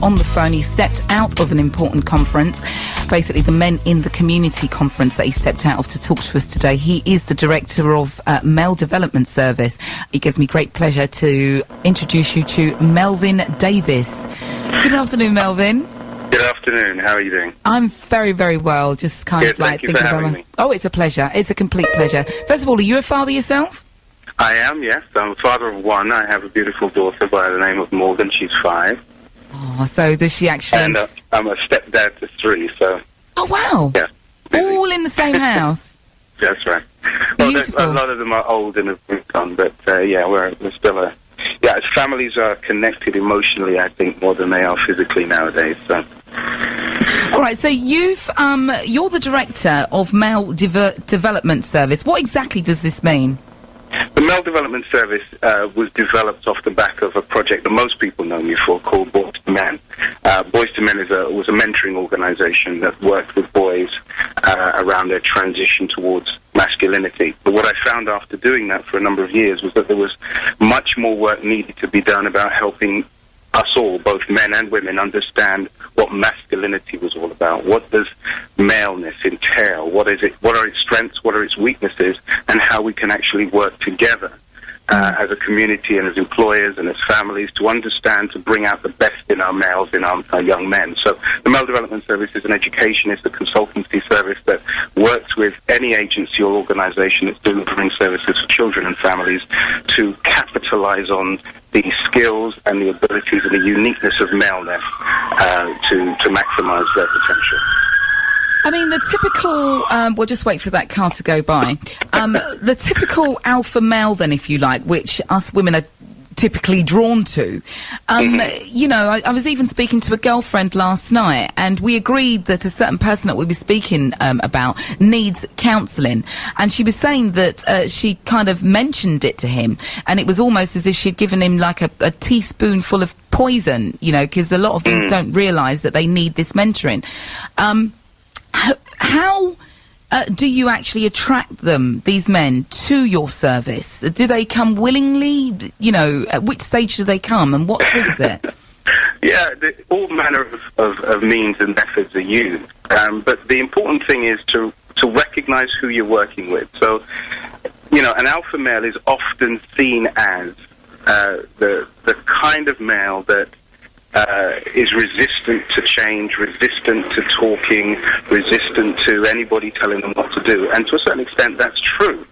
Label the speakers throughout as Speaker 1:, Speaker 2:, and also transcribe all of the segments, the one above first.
Speaker 1: on the phone. He stepped out of an important conference, basically the Men in the Community conference that he stepped out of, to talk to us today. He is the director of Male Development Service. It gives me great pleasure to introduce you to Melvin Davis. Good afternoon, Melvin.
Speaker 2: Good afternoon. How are you doing?
Speaker 1: I'm very, very well. Just kind of like thinking about me. Oh, it's a pleasure. It's a complete pleasure. First of all, are you a father yourself?
Speaker 2: I am, yes. I'm a father of one. I have a beautiful daughter by the name of Morgan. She's 5.
Speaker 1: Oh, so does she actually...
Speaker 2: And I'm a stepdad to 3, so...
Speaker 1: Oh, wow.
Speaker 2: Yeah. Busy.
Speaker 1: All in the same house?
Speaker 2: That's right. Well, a lot of them are old and have moved on, but yeah, we're still a... Yeah, families are connected emotionally, I think, more than they are physically nowadays, so...
Speaker 1: All right, so you're the director of Male Development Service. What exactly does this mean?
Speaker 2: The Male Development Service was developed off the back of a project that most people know me for called Boys to Men. Boys to Men was a mentoring organisation that worked with boys around their transition towards masculinity. But what I found after doing that for a number of years was that there was much more work needed to be done about helping us all, both men and women, understand what masculinity was all about. What does maleness entail? What is it? What are its strengths? What are its weaknesses? And how we can actually work together as a community and as employers and as families to understand, to bring out the best in our males, in our young men. So the Male Development Service is an education, it's a consultancy service that works with any agency or organisation that's delivering services for children and families to capitalise on the skills and the abilities and the uniqueness of maleness to maximise their potential.
Speaker 1: I mean, the typical, we'll just wait for that car to go by. The typical alpha male, then, if you like, which us women are typically drawn to. You know, I was even speaking to a girlfriend last night, and we agreed that a certain person that we were speaking about needs counselling. And she was saying that she kind of mentioned it to him, and it was almost as if she'd given him like a teaspoonful of poison, you know, because a lot of them don't realise that they need this mentoring. How do you actually attract them, these men, to your service? Do they come willingly? You know, at which stage do they come, and what triggers it?
Speaker 2: Yeah, all manner of means and methods are used. But the important thing is to recognise who you're working with. So, you know, an alpha male is often seen as the kind of male that is resistant to change, resistant to talking, resistant to anybody telling them what to do. And to a certain extent, that's true.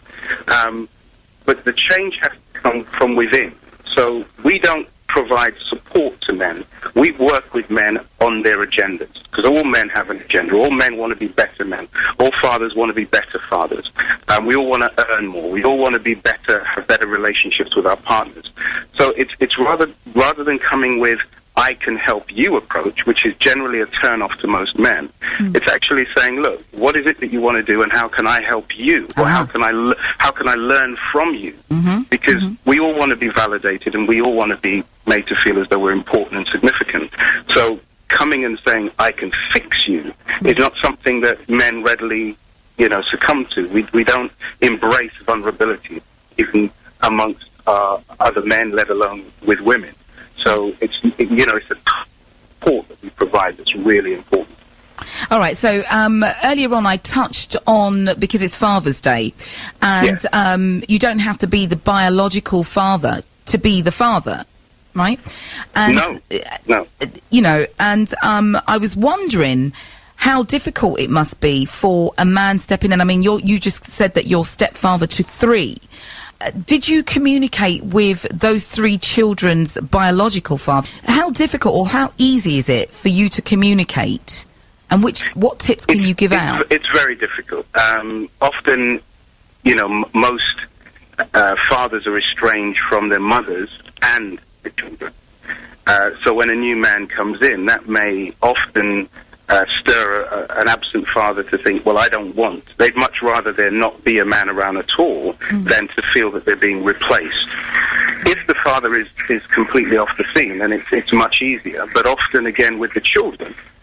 Speaker 2: But the change has to come from within. So we don't provide support to men. We work with men on their agendas, because all men have an agenda. All men want to be better men. All fathers want to be better fathers. We all want to earn more. We all want to be better, have better relationships with our partners. So it's rather than coming with I can help you approach, which is generally a turn-off to most men. It's actually saying, look, what is it that you want to do, and how can I help you? Or how can I learn from you? Because we all want to be validated, and we all want to be made to feel as though we're important and significant. So coming and saying, I can fix you, is not something that men readily, you know, succumb to. We don't embrace vulnerability, even amongst other men, let alone with women. So it's a support that we provide that's really important.
Speaker 1: All right, so earlier on I touched on, because it's Father's Day, and you don't have to be the biological father to be the father, right? And,
Speaker 2: no.
Speaker 1: You know, and I was wondering how difficult it must be for a man stepping in. I mean, you just said that you're stepfather to 3. Did you communicate with those 3 children's biological father? How difficult or how easy is it for you to communicate? And what tips can you give out?
Speaker 2: It's very difficult. Often, you know, most fathers are estranged from their mothers and the children. So when a new man comes in, that may often stir an absent father to think, well, I don't want. They'd much rather there not be a man around at all than to feel that they're being replaced. If the father is completely off the scene, then it's much easier. But often, again, with the children,